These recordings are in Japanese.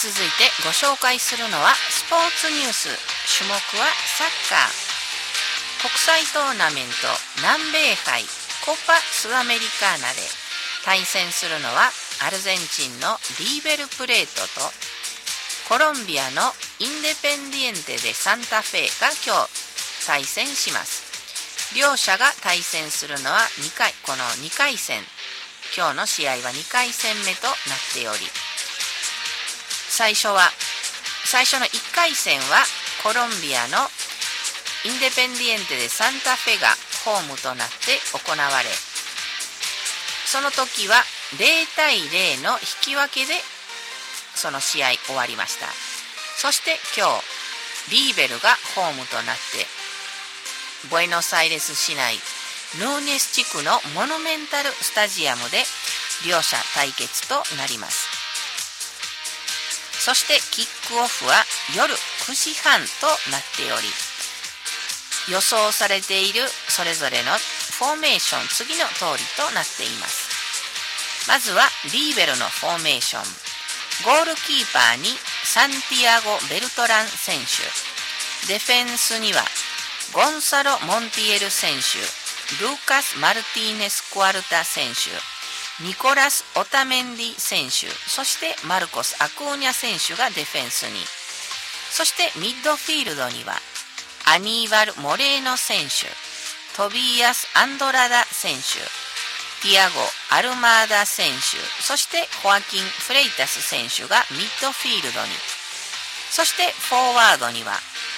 続いてご紹介するのはスポーツニュース。種目はサッカー。国際トーナメント南米杯コパスアメリカーナで対戦するのはアルゼンチンのリーベルプレートとコロンビアのインデペンディエンテでサンタフェが今日対戦します。両者が対戦するのはこの2回戦。今日の試合は2回戦目となっており、最初の1回戦はコロンビアのインデペンディエンテでサンタフェがホームとなって行われ、その時は0対0の引き分けでその試合終わりました。そして今日リーベルがホームとなってブエノスアイレス市内ヌーネス地区のモヌメンタルスタジアムで両者対決となります。そしてキックオフは夜9時半となっており、予想されているそれぞれのフォーメーション次の通りとなっています。まずはリーベルのフォーメーション。ゴールキーパーにサンティアゴ・ベルトラン選手、ディフェンスにはゴンサロ・モンティエル選手、ルーカス・マルティーネス・クアルタ選手、ニコラス・オタメンディ選手、そしてマルコス・アクーニャ選手がディフェンスに。そしてミッドフィールドにはアニーバル・モレーノ選手、トビーアス・アンドラダ選手、ティアゴ・アルマーダ選手、そしてホアキン・フレイタス選手がミッドフィールドに。そしてフォーワードには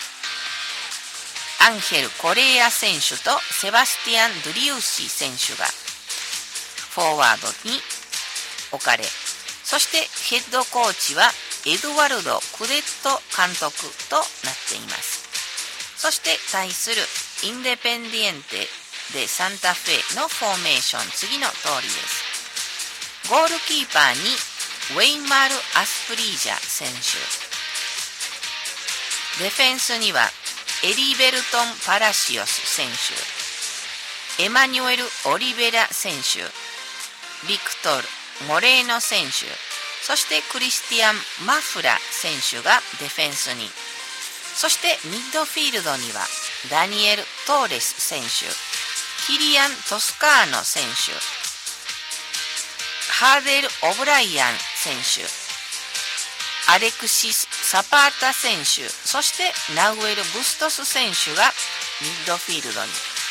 アンヘル・コレア選手とセバスティアン・ドゥリウッシ選手がフォーワードに置かれ、そしてヘッドコーチはエドワルド・クデット監督となっています。そして対するインデペンディエンテでサンタフェのフォーメーション次の通りです。ゴールキーパーにウェイマル・アスプリージャ選手、ディフェンスにはエリベルトン・パラシオス選手、エマニュエル・オリベラ選手、ビクトル・モレーノ選手、そしてクリスティアン・マフラ選手がディフェンスに。そしてミッドフィールドにはダニエル・トーレス選手、キリアン・トスカーノ選手、ハーデル・オブライアン選手、アレクシス・サパータ選手、そしてナウエル・ブストス選手がミッドフィールドに。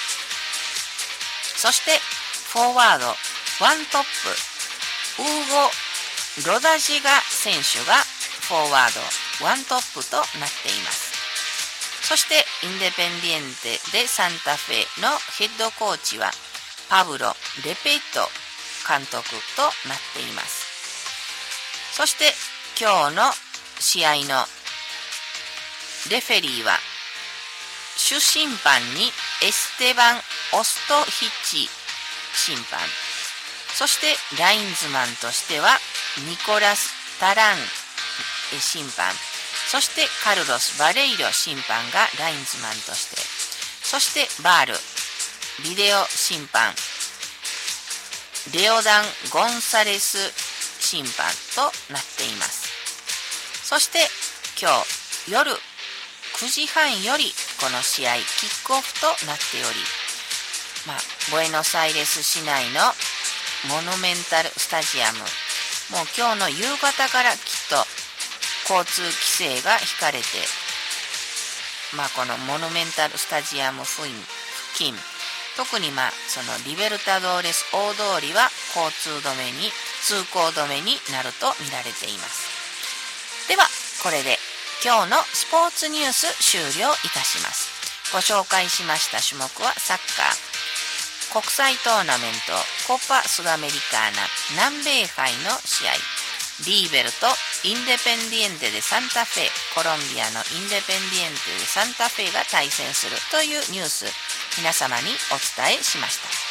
そしてフォーワードワントップウーゴ・ロダジガ選手がフォーワードワントップとなっています。そしてインデペンディエンテでサンタフェのヘッドコーチはパブロ・レペット監督となっています。そして今日の試合のレフェリーは主審判にエステバン・オストヒッチ審判、そしてラインズマンとしてはニコラス・タラン審判、そしてカルロス・バレイロ審判がラインズマンとして、そしてバールビデオ審判、レオダン・ゴンサレス審判となっています。そして今日夜9時半よりこの試合キックオフとなっており、ブエノスアイレス市内のモヌメンタルスタジアム、もう今日の夕方からきっと交通規制が引かれて、このモヌメンタルスタジアム付近、特にそのリベルタドーレス大通りは通行止めになると見られています。ではこれで今日のスポーツニュース終了いたします。ご紹介しました種目はサッカー。国際トーナメントコパスダメリカーナ南米杯の試合、リーベルとインデペンディエンテでサンタフェ、コロンビアのインデペンディエンテでサンタフェが対戦するというニュース、皆様にお伝えしました。